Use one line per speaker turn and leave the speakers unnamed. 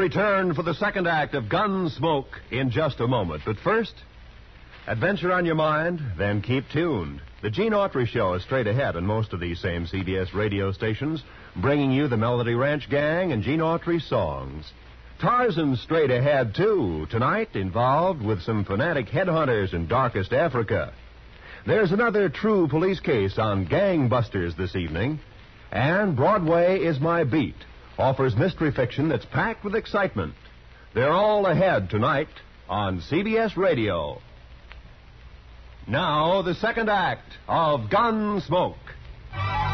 return for the second act of Gunsmoke in just a moment. But first, adventure on your mind, then keep tuned. The Gene Autry Show is straight ahead on most of these same CBS radio stations, bringing you the Melody Ranch Gang and Gene Autry songs. Tarzan's straight ahead, too, tonight involved with some fanatic headhunters in darkest Africa. There's another true police case on gangbusters this evening. And Broadway is My Beat offers mystery fiction that's packed with excitement. They're all ahead tonight on CBS Radio. Now, the second act of Gunsmoke.